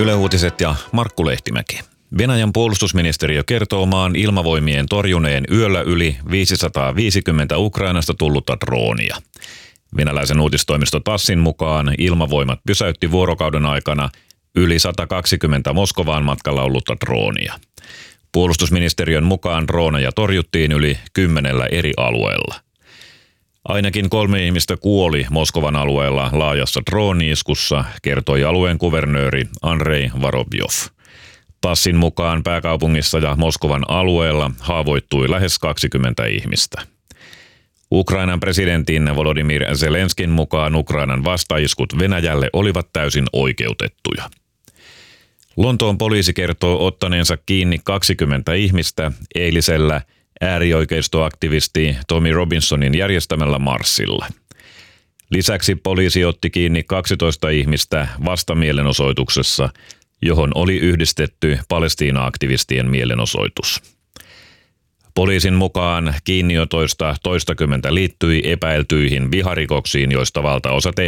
Yle Uutiset ja Markku Lehtimäki. Venäjän puolustusministeriö kertoo maan ilmavoimien torjuneen yöllä yli 550 Ukrainasta tullutta droonia. Venäläisen uutistoimisto TASSin mukaan ilmavoimat pysäytti vuorokauden aikana yli 120 Moskovaan matkalla ollutta droonia. Puolustusministeriön mukaan drooneja torjuttiin yli 10 eri alueella. Ainakin 3 ihmistä kuoli Moskovan alueella laajassa drooni-iskussa, kertoi alueen kuvernööri Andrei Vorobjov. TASSin mukaan pääkaupungissa ja Moskovan alueella haavoittui lähes 20 ihmistä. Ukrainan presidentin Volodymyr Zelenskin mukaan Ukrainan vastaiskut Venäjälle olivat täysin oikeutettuja. Lontoon poliisi kertoo ottaneensa kiinni 20 ihmistä eilisellä äärioikeistoaktivisti Tommy Robinsonin järjestämällä marssilla. Lisäksi poliisi otti kiinni 12 ihmistä vastamielenosoituksessa, johon oli yhdistetty Palestiina-aktivistien mielenosoitus. Poliisin mukaan kiinniotoista toistakymmentä liittyi epäiltyihin viharikoksiin, joista valtaosa tehtiin